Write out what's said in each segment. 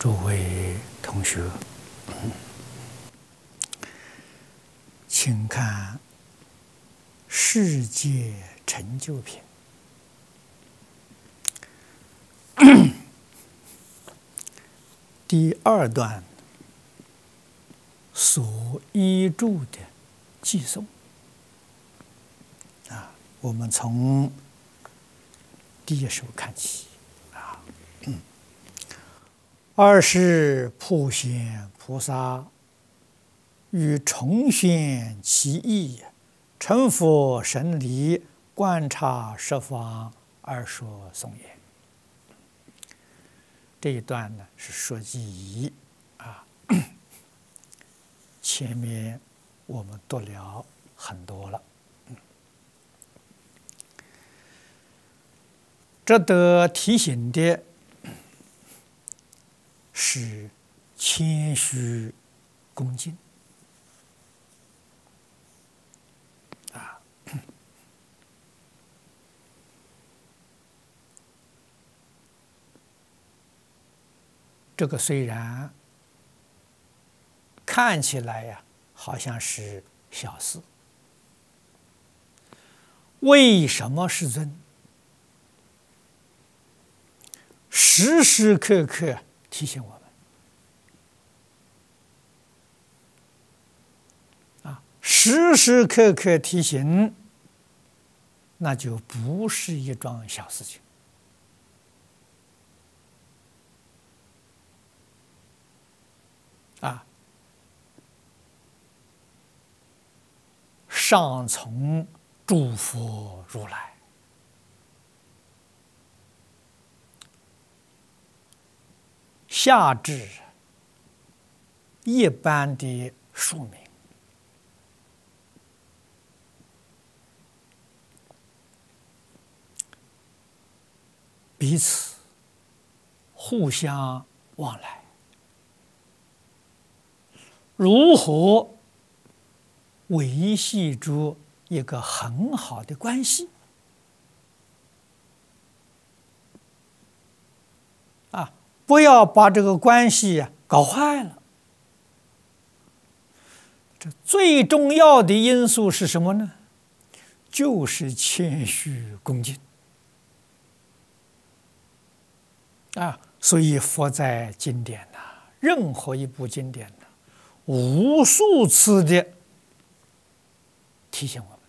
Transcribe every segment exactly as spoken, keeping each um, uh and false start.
诸位同学，请看《世界成就品》第二段所依注的寄颂啊，我们从第一首看起啊。嗯二是普贤菩萨欲重宣其意，成佛神理，观察十方而说颂言。这一段呢是说记啊，前面我们读了很多了。值得提醒的是谦虚恭敬啊。这个虽然看起来呀，好像是小事，为什么世尊时时刻刻提醒我们啊？时时刻刻提醒，那就不是一桩小事情啊。上从诸佛如来，下至一般的庶民，彼此互相往来，如何维系住一个很好的关系啊？不要把这个关系啊搞坏了。这最重要的因素是什么呢？就是谦虚恭敬啊。所以佛在经典呐、啊，任何一部经典呐、啊，无数次的提醒我们，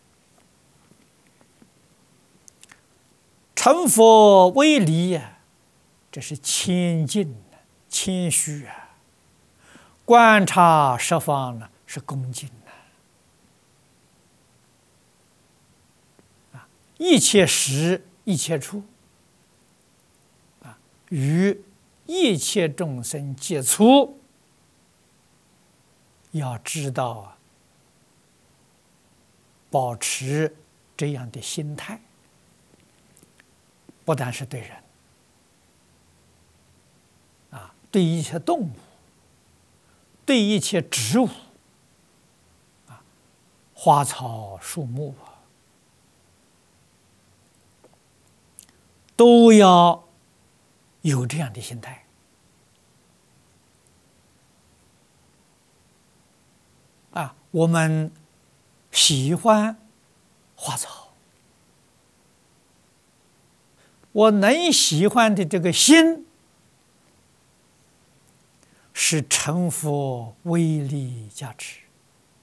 成佛为礼呀，这是谦敬、谦虚啊；观察十方呢，是恭敬啊。一切时，一切处啊，与一切众生接触，要知道啊，保持这样的心态，不但是对人啊，对一切动物，对一切植物啊，花草树木啊，都要有这样的心态啊。我们喜欢花草，我能喜欢的这个心，是成佛威力加持